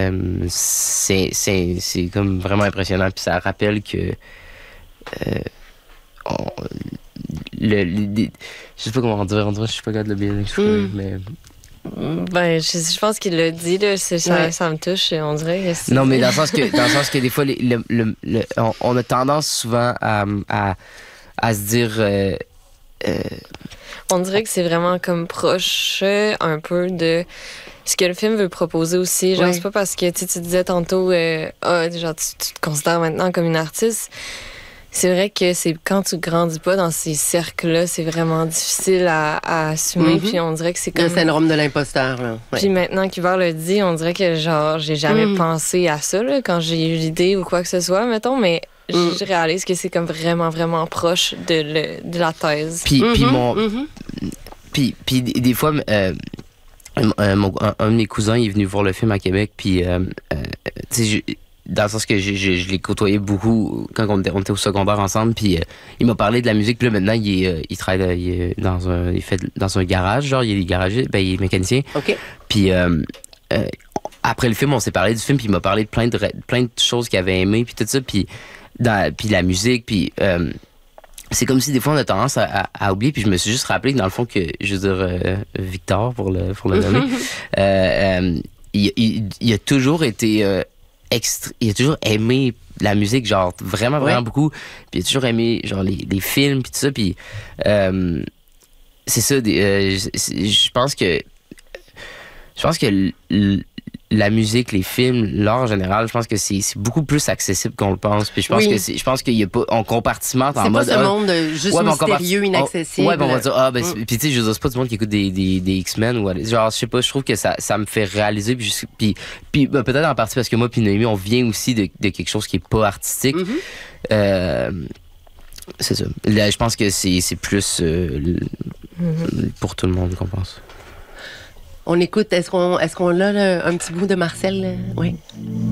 c'est comme vraiment impressionnant. Puis ça rappelle que je sais pas comment dire, je suis pas capable de le bien exprimer, mais... Ben, je pense qu'il l'a dit, là, ça me touche, on dirait. Non, mais dans le sens que des fois, on a tendance souvent à se dire... on dirait que c'est vraiment comme proche un peu de ce que le film veut proposer aussi. Genre, c'est pas parce que tu disais tantôt, genre, tu te considères maintenant comme une artiste. C'est vrai que c'est quand tu grandis pas dans ces cercles-là, c'est vraiment difficile à assumer. Puis on dirait que c'est comme... Le syndrome de l'imposteur. Là. Ouais. Puis maintenant qu'Hubert le dit, on dirait que genre j'ai jamais pensé à ça là, quand j'ai eu l'idée ou quoi que ce soit, mettons, mais je réalise que c'est comme vraiment, vraiment proche de la thèse. Puis des fois... un de mes cousins il est venu voir le film à Québec, puis dans le sens que je l'ai côtoyé beaucoup quand on était au secondaire ensemble, puis il m'a parlé de la musique, puis là maintenant il travaille il fait dans un garage, genre il est garagiste, il est mécanicien. OK. Puis après le film, on s'est parlé du film, puis il m'a parlé de plein de choses qu'il avait aimé, puis tout ça, puis la musique, puis c'est comme si des fois on a tendance à oublier, puis je me suis juste rappelé que dans le fond que, je veux dire, Victor pour le nommer, il a toujours été il a toujours aimé la musique, genre vraiment beaucoup, puis il a toujours aimé genre les films puis tout ça, puis c'est ça, je pense que la musique, les films, l'art en général, je pense que c'est beaucoup plus accessible qu'on le pense. Puis je pense qu'il y a pas, on compartimente en mode... C'est pas ce monde juste mystérieux, inaccessible. Ouais, ben on va dire, puis tu sais, je veux dire, c'est pas du monde qui écoute des X-Men ou genre, je sais pas, je trouve que ça me fait réaliser, puis peut-être en partie parce que moi puis Noémie, on vient aussi de quelque chose qui est pas artistique. C'est ça. Là, je pense que c'est plus pour tout le monde qu'on pense. On écoute, est-ce qu'on a un petit bout de Marcel? Oui.